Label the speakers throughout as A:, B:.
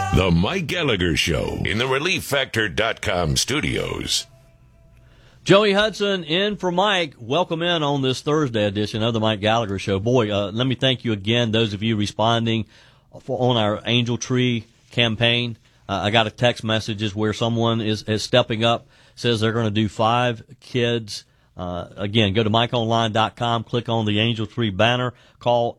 A: The Mike Gallagher Show in the ReliefFactor.com studios.
B: Joey Hudson in for Mike. Welcome in on this Thursday edition of the Mike Gallagher Show. Boy, let me thank you again, those of you responding on our Angel Tree campaign. I got a text messages where someone is stepping up, says they're going to do 5 kids. Again, go to MikeOnline.com, click on the Angel Tree banner, call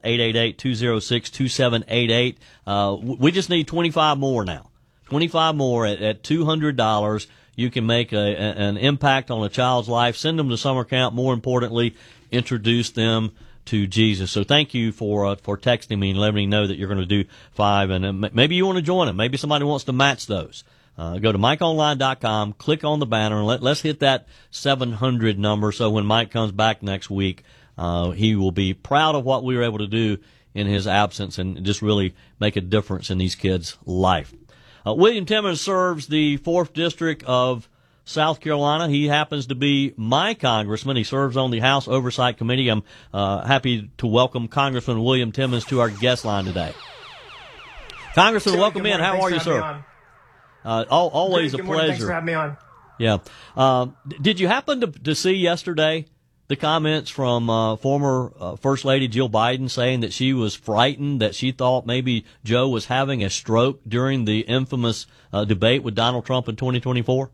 B: 888-206-2788. We just need 25 more now. 25 more at $200. You can make an impact on a child's life. Send them to summer camp. More importantly, introduce them to Jesus. So thank you for texting me and letting me know that you're going to do 5. And maybe you want to join them. Maybe somebody wants to match those. Go to MikeOnline.com, click on the banner, and let's hit that 700 number so when Mike comes back next week, he will be proud of what we were able to do in his absence and just really make a difference in these kids' life. William Timmons serves the 4th District of South Carolina. He happens to be my congressman. He serves on the House Oversight Committee. I'm happy to welcome Congressman William Timmons to our guest line today. Congressman, welcome in. How are you, sir? Always a pleasure.
C: Thanks for having me on.
B: Yeah. Did you happen to see yesterday the comments from former First Lady Jill Biden saying that she was frightened, that she thought maybe Joe was having a stroke during the infamous debate with Donald Trump in 2024?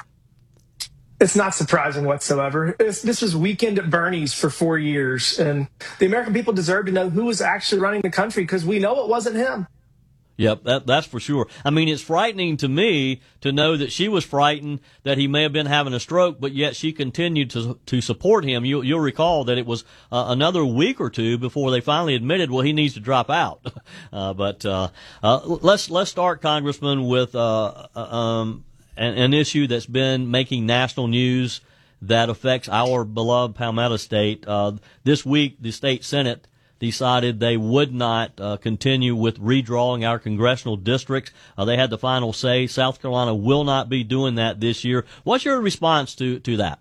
C: It's not surprising whatsoever. This was Weekend at Bernie's for 4 years, and the American people deserve to know who was actually running the country because we know it wasn't him.
B: Yep, that's for sure. I mean, it's frightening to me to know that she was frightened that he may have been having a stroke, but yet she continued to support him. You'll recall that it was another week or two before they finally admitted, well, he needs to drop out. But let's start, Congressman, with an issue that's been making national news that affects our beloved Palmetto State. This week, the state Senate decided they would not continue with redrawing our congressional districts. They had the final say. South Carolina will not be doing that this year. What's your response to that?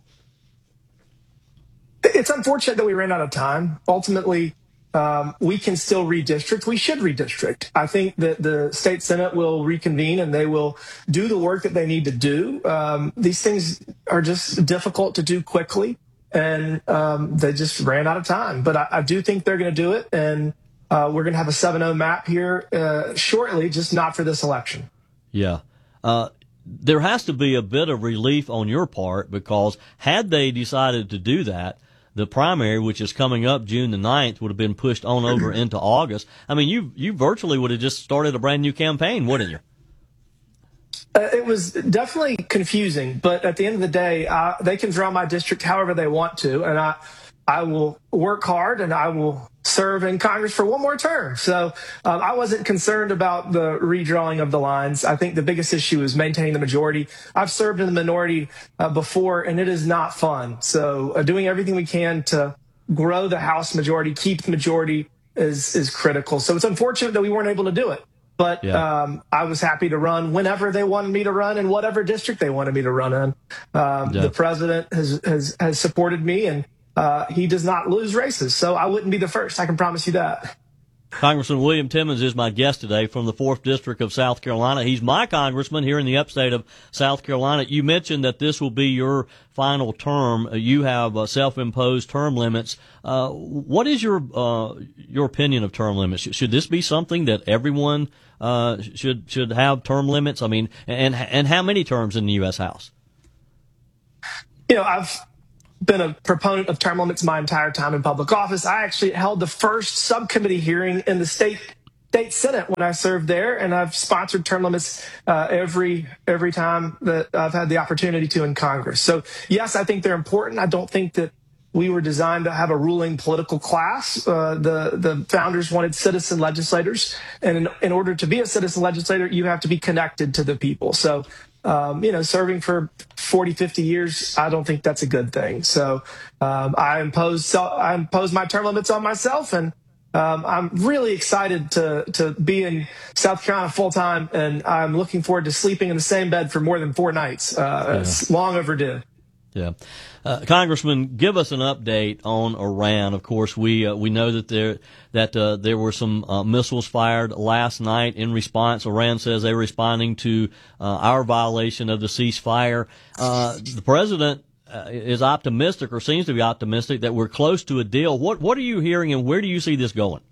C: It's unfortunate that we ran out of time. Ultimately, we can still redistrict. We should redistrict. I think that the state Senate will reconvene and they will do the work that they need to do. These things are just difficult to do quickly. And they just ran out of time. But I do think they're going to do it, and we're going to have a 7-0 map here shortly, just not for this election.
B: Yeah. There has to be a bit of relief on your part, because had they decided to do that, the primary, which is coming up June the 9th, would have been pushed on over into August. I mean, you virtually would have just started a brand new campaign, wouldn't you?
C: It was definitely confusing, but at the end of the day, they can draw my district however they want to, and I will work hard and I will serve in Congress for one more term. So I wasn't concerned about the redrawing of the lines. I think the biggest issue is maintaining the majority. I've served in the minority before, and it is not fun. So doing everything we can to grow the House majority, keep the majority is critical. So it's unfortunate that we weren't able to do it. But I was happy to run whenever they wanted me to run in whatever district they wanted me to run in. The president has supported me, and he does not lose races. So I wouldn't be the first. I can promise you that.
B: Congressman William Timmons is my guest today from the 4th District of South Carolina. He's my congressman here in the upstate of South Carolina. You mentioned that this will be your final term. You have self-imposed term limits. What is your opinion of term limits? Should this be something that everyone should have term limits? I mean, and how many terms in the U.S. House?
C: You know, I've been a proponent of term limits my entire time in public office. I actually held the first subcommittee hearing in the state Senate when I served there, and I've sponsored term limits every time that I've had the opportunity to in Congress. So yes, I think they're important. I don't think that we were designed to have a ruling political class. The founders wanted citizen legislators, and in order to be a citizen legislator, you have to be connected to the people. So serving for 40, 50 years, I don't think that's a good thing. So I imposed my term limits on myself, and I'm really excited to be in South Carolina full time, and I'm looking forward to sleeping in the same bed for more than 4 nights. It's long overdue.
B: Yeah, Congressman, give us an update on Iran. Of course, we know that there were some missiles fired last night in response. Iran says they're responding to our violation of the ceasefire. The president is optimistic, or seems to be optimistic, that we're close to a deal. What are you hearing, and where do you see this going?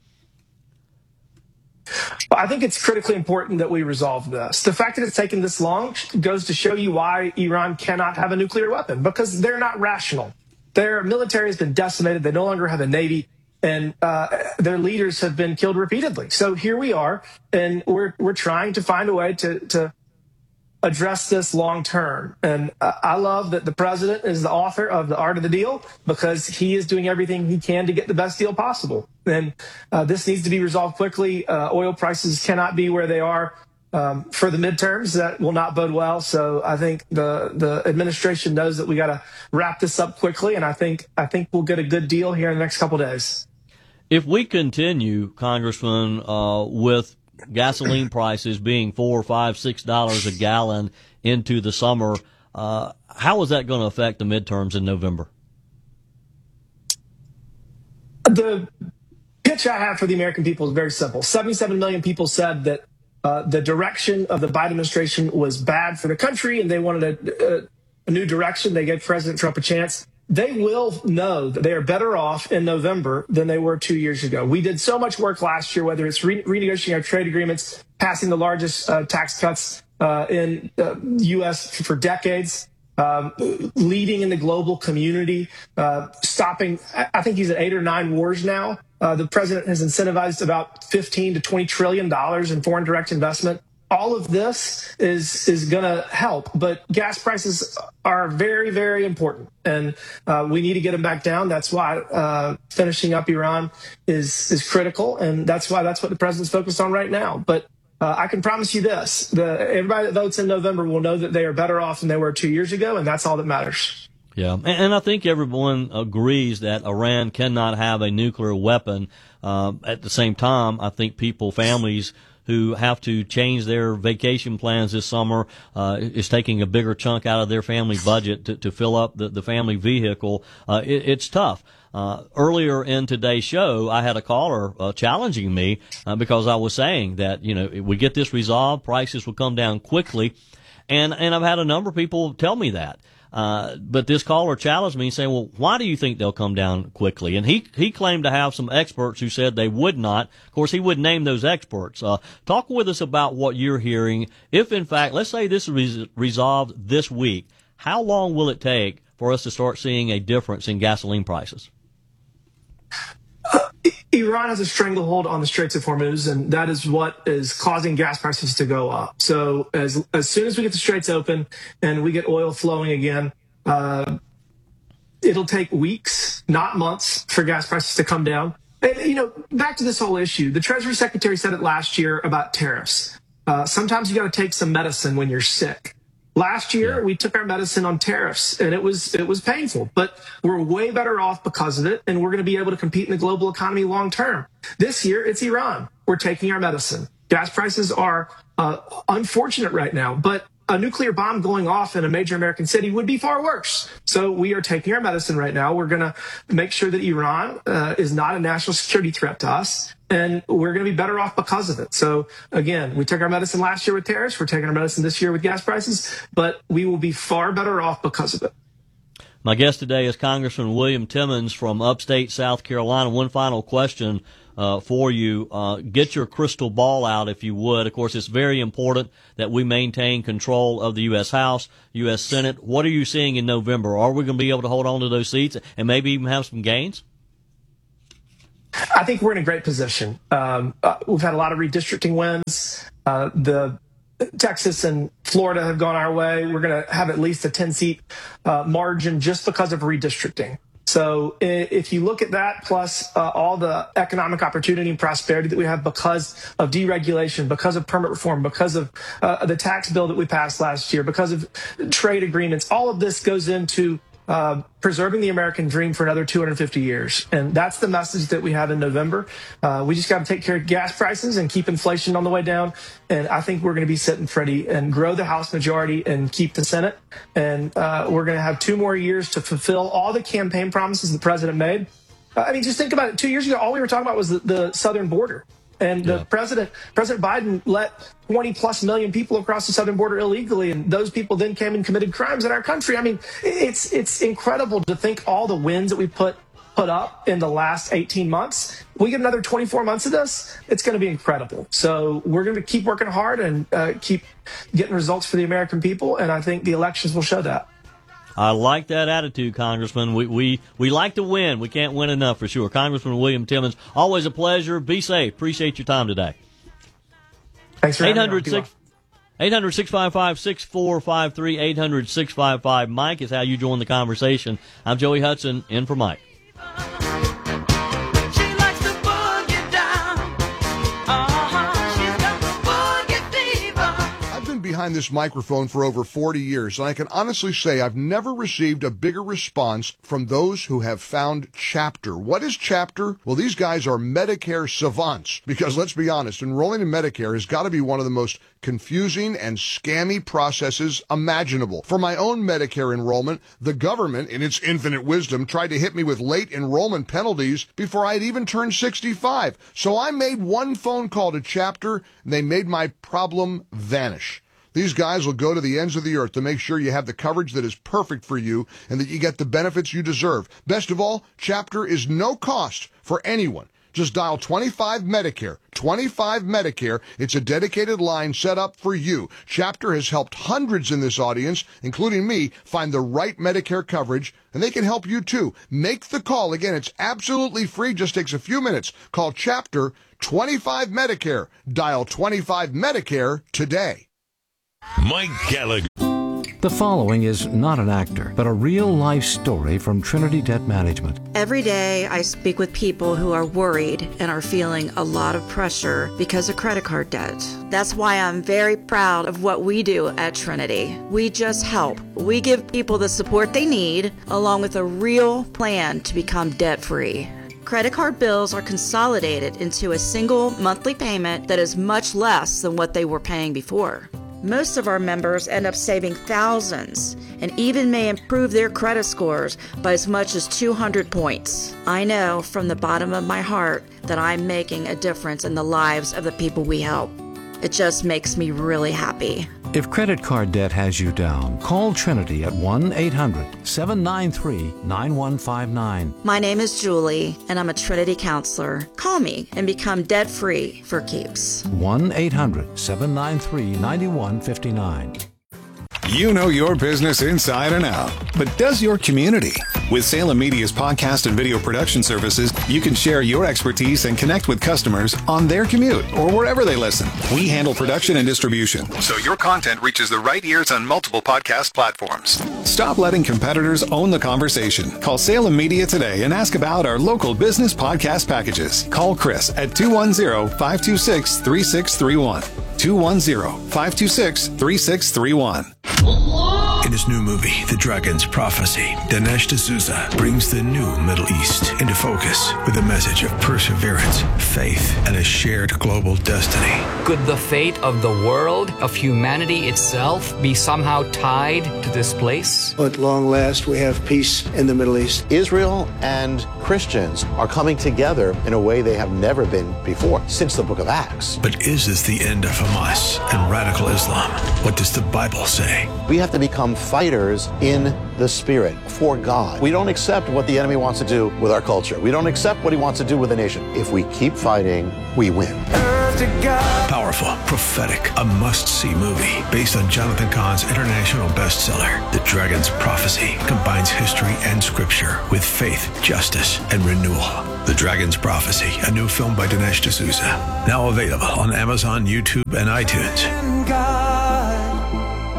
C: I think it's critically important that we resolve this. The fact that it's taken this long goes to show you why Iran cannot have a nuclear weapon, because they're not rational. Their military has been decimated. They no longer have a navy, and their leaders have been killed repeatedly. So here we are, and we're trying to find a way to address this long term. And I love that the president is the author of The Art of the Deal, because he is doing everything he can to get the best deal possible. And this needs to be resolved quickly. Oil prices cannot be where they are for the midterms. That will not bode well. So I think the administration knows that we got to wrap this up quickly. And I think we'll get a good deal here in the next couple of days.
B: If we continue, Congressman, with gasoline prices being $4, $5, $6 a gallon into the summer, how is that going to affect the midterms in November?
C: The pitch I have for the American people is very simple. 77 million people said that the direction of the Biden administration was bad for the country, and they wanted a new direction. They gave President Trump a chance. They will know that they are better off in November than they were 2 years ago. We did so much work last year, whether it's renegotiating our trade agreements, passing the largest tax cuts in the U.S. for decades, leading in the global community, stopping, I think he's at 8 or 9 wars now. The president has incentivized about $15 to $20 trillion in foreign direct investment. All of this is going to help, but gas prices are very, very important, and we need to get them back down. That's why finishing up Iran is critical, and that's what the president's focused on right now. But I can promise you this: everybody that votes in November will know that they are better off than they were 2 years ago, and that's all that matters.
B: Yeah, and I think everyone agrees that Iran cannot have a nuclear weapon. At the same time, I think families who have to change their vacation plans this summer is taking a bigger chunk out of their family budget to fill up the family vehicle. It's tough. Earlier in today's show, I had a caller challenging me because I was saying that, if we get this resolved, prices will come down quickly. And I've had a number of people tell me that. But this caller challenged me saying, well, why do you think they'll come down quickly? And he claimed to have some experts who said they would not. Of course, he wouldn't name those experts. Talk with us about what you're hearing. If, in fact, let's say this is resolved this week, how long will it take for us to start seeing a difference in gasoline prices?
C: Iran has a stranglehold on the Straits of Hormuz, and that is what is causing gas prices to go up. So as soon as we get the Straits open and we get oil flowing again, it'll take weeks, not months, for gas prices to come down. And, back to this whole issue, the Treasury Secretary said it last year about tariffs. Sometimes you got to take some medicine when you're sick. Last year, we took our medicine on tariffs, and it was painful, but we're way better off because of it, and we're going to be able to compete in the global economy long term. This year, it's Iran. We're taking our medicine. Gas prices are unfortunate right now, but a nuclear bomb going off in a major American city would be far worse. So we are taking our medicine right now. We're going to make sure that Iran is not a national security threat to us, and we're going to be better off because of it. So again, we took our medicine last year with tariffs. We're taking our medicine this year with gas prices, but we will be far better off because of it.
B: My guest today is Congressman William Timmons from upstate South Carolina. One final question for you. Get your crystal ball out, if you would. Of course, it's very important that we maintain control of the U.S. House, U.S. Senate. What are you seeing in November? Are we going to be able to hold on to those seats and maybe even have some gains?
C: I think we're in a great position. We've had a lot of redistricting wins. The Texas and Florida have gone our way. We're going to have at least a 10-seat margin just because of redistricting. So if you look at that, plus all the economic opportunity and prosperity that we have because of deregulation, because of permit reform, because of the tax bill that we passed last year, because of trade agreements, all of this goes into preserving the American dream for another 250 years. And that's the message that we have in November. We just got to take care of gas prices and keep inflation on the way down. And I think we're going to be sitting pretty and grow the House majority and keep the Senate. And we're going to have 2 more years to fulfill all the campaign promises the president made. I mean, just think about it. 2 years ago, all we were talking about was the southern border. And the President Biden let 20+ million people across the southern border illegally, and those people then came and committed crimes in our country. I mean, it's incredible to think all the wins that we put up in the last 18 months. We get another 24 months of this, it's going to be incredible. So we're going to keep working hard and keep getting results for the American people, and I think the elections will show that.
B: I like that attitude, Congressman. We like to win. We can't win enough, for sure. Congressman William Timmons, always a pleasure. Be safe. Appreciate your time today.
C: Thanks for having me.
B: 800-655-6453, 800-655-MIKE is how you join the conversation. I'm Joey Hudson, in for Mike.
D: Behind this microphone for over 40 years, and I can honestly say I've never received a bigger response from those who have found Chapter. What is Chapter? Well, these guys are Medicare savants, because let's be honest, enrolling in Medicare has got to be one of the most confusing and scammy processes imaginable. For my own Medicare enrollment, the government, in its infinite wisdom, tried to hit me with late enrollment penalties before I'd even turned 65. So I made one phone call to Chapter, and they made my problem vanish. These guys will go to the ends of the earth to make sure you have the coverage that is perfect for you and that you get the benefits you deserve. Best of all, Chapter is no cost for anyone. Just dial 25 Medicare. 25 Medicare. It's a dedicated line set up for you. Chapter has helped hundreds in this audience, including me, find the right Medicare coverage, and they can help you too. Make the call. Again, it's absolutely free. Just takes a few minutes. Call Chapter 25 Medicare. Dial 25 Medicare today.
A: Mike Gallagher.
E: The following is not an actor, but a real-life story from Trinity Debt Management.
F: Every day I speak with people who are worried and are feeling a lot of pressure because of credit card debt. That's why I'm very proud of what we do at Trinity. We just help. We give people the support they need, along with a real plan to become debt-free. Credit card bills are consolidated into a single monthly payment that is much less than what they were paying before. Most of our members end up saving thousands and even may improve their credit scores by as much as 200 points. I know from the bottom of my heart that I'm making a difference in the lives of the people we help. It just makes me really happy.
E: If credit card debt has you down, call Trinity at 1-800-793-9159.
F: My name is Julie, and I'm a Trinity counselor. Call me and become debt-free for keeps.
E: 1-800-793-9159.
G: You know your business inside and out, but does your community? With Salem Media's podcast and video production services, you can share your expertise and connect with customers on their commute or wherever they listen. We handle production and distribution, so your content reaches the right ears on multiple podcast platforms. Stop letting competitors own the conversation. Call Salem Media today and ask about our local business podcast packages. Call Chris at 210-526-3631. 210-526-3631.
H: In his new movie, The Dragon's Prophecy, Dinesh D'Souza brings the new Middle East into focus with a message of perseverance, faith, and a shared global destiny.
I: Could the fate of the world, of humanity itself, be somehow tied to this place?
J: At long last, we have peace in the Middle East.
K: Israel and Christians are coming together in a way they have never been before, since the book of Acts.
H: But is this the end of Hamas and radical Islam? What does the Bible say?
K: We have to become fighters in the spirit for God. We don't accept what the enemy wants to do with our culture. We don't accept what he wants to do with the nation. If we keep fighting, we win.
H: Powerful, prophetic, a must-see movie based on Jonathan Cahn's international bestseller, The Dragon's Prophecy, combines history and scripture with faith, justice, and renewal. The Dragon's Prophecy, a new film by Dinesh D'Souza, now available on Amazon, YouTube, and iTunes.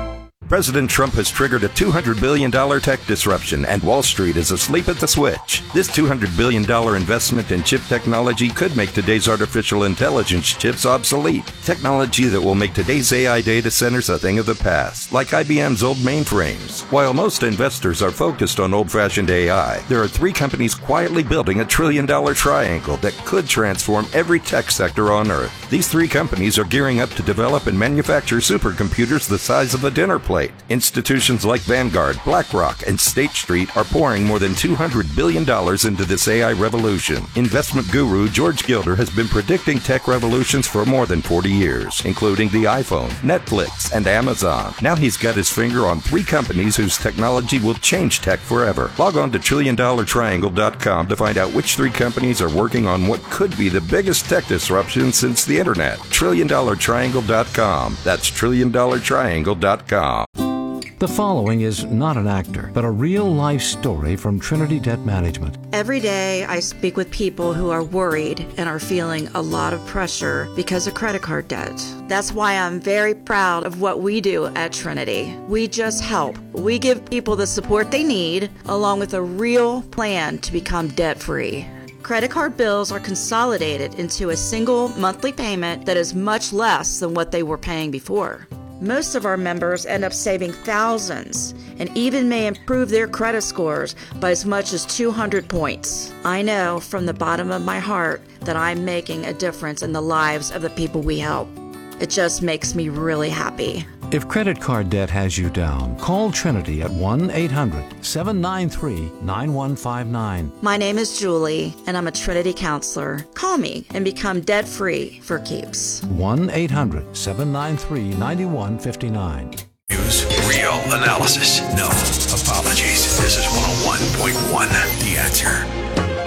L: President Trump has triggered a $200 billion tech disruption, and Wall Street is asleep at the switch. This $200 billion investment in chip technology could make today's artificial intelligence chips obsolete. Technology that will make today's AI data centers a thing of the past, like IBM's old mainframes. While most investors are focused on old-fashioned AI, there are 3 companies quietly building a trillion-dollar triangle that could transform every tech sector on Earth. These 3 companies are gearing up to develop and manufacture supercomputers the size of a dinner plate. Institutions like Vanguard, BlackRock, and State Street are pouring more than $200 billion into this AI revolution. Investment guru George Gilder has been predicting tech revolutions for more than 40 years, including the iPhone, Netflix, and Amazon. Now he's got his finger on 3 companies whose technology will change tech forever. Log on to TrillionDollarTriangle.com to find out which 3 companies are working on what could be the biggest tech disruption since the internet. TrillionDollarTriangle.com. That's TrillionDollarTriangle.com.
E: The following is not an actor, but a real-life story from Trinity Debt Management.
F: Every day I speak with people who are worried and are feeling a lot of pressure because of credit card debt. That's why I'm very proud of what we do at Trinity. We just help. We give people the support they need, along with a real plan to become debt-free. Credit card bills are consolidated into a single monthly payment that is much less than what they were paying before. Most of our members end up saving thousands and even may improve their credit scores by as much as 200 points. I know from the bottom of my heart that I'm making a difference in the lives of the people we help. It just makes me really happy.
E: If credit card debt has you down, call Trinity at 1-800-793-9159.
F: My name is Julie, and I'm a Trinity counselor. Call me and become debt-free for keeps.
E: 1-800-793-9159.
H: News, real analysis, no apologies. This is 101.1 The Answer.